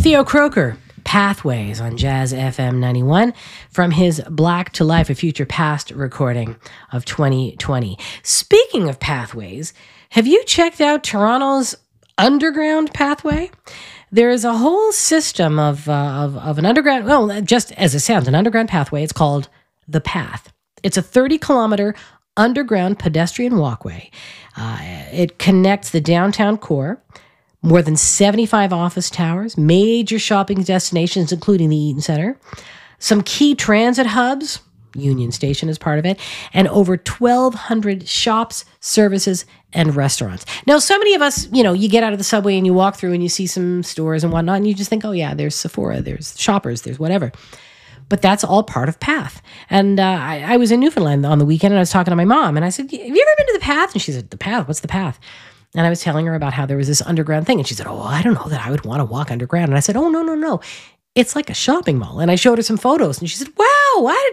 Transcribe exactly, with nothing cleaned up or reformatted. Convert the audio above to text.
Theo Croker, Pathways on Jazz F M ninety-one from his Black to Life, a Future Past recording of twenty twenty. Speaking of pathways, have you checked out Toronto's underground pathway? There is a whole system of, uh, of, of an underground, well, just as it sounds, an underground pathway. It's called The Path. It's a thirty kilometer underground pedestrian walkway. Uh, it connects the downtown core, more than seventy-five office towers, major shopping destinations, including the Eaton Centre, some key transit hubs, Union Station is part of it, and over twelve hundred shops, services, and restaurants. Now, so many of us, you know, you get out of the subway and you walk through and you see some stores and whatnot, and you just think, oh yeah, there's Sephora, there's Shoppers, there's whatever. But that's all part of Path. And uh, I, I was in Newfoundland on the weekend, and I was talking to my mom, and I said, have you ever been to the Path? And she said, the Path? What's the Path? And I was telling her about how there was this underground thing. And she said, oh, I don't know that I would want to walk underground. And I said, oh, no, no, no. It's like a shopping mall. And I showed her some photos. And she said, wow, I